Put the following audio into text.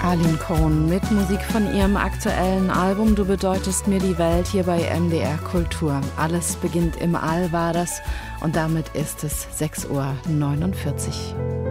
Arlene Cohn mit Musik von ihrem aktuellen Album Du bedeutest mir die Welt hier bei NDR Kultur. Alles beginnt im All war das und damit ist es 6:49 Uhr.